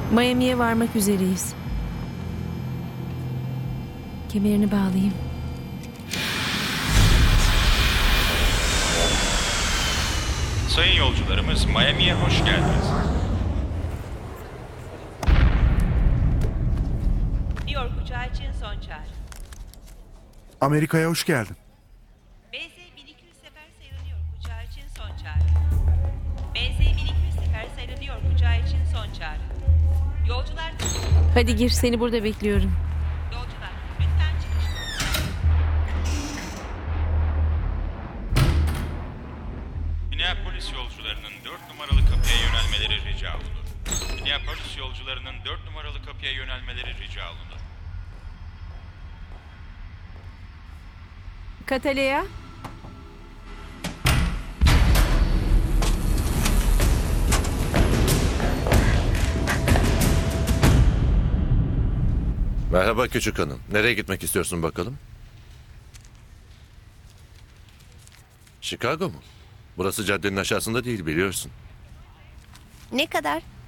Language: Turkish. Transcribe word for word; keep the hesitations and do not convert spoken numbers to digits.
Miami'ye varmak üzereyiz. Kemerini bağlayayım. Sayın yolcularımız, Miami'ye hoş geldiniz. New York uçağı için son çağrı. Amerika'ya hoş geldin. B Z bin iki yüz sefer sayılı New York uçağı için son çağrı. B Z bin iki yüz sefer sayılı New York uçağı için son çağrı. Yolcular... Hadi gir, seni burada bekliyorum. Yolcular, lütfen çıkış. Minneapolis yolcularının dört numaralı kapıya yönelmeleri rica olunur. Minneapolis yolcularının dört numaralı kapıya yönelmeleri rica olunur. Kataleya. Merhaba küçük hanım. Nereye gitmek istiyorsun bakalım? Chicago mu? Burası caddenin aşağısında değil biliyorsun. Ne kadar?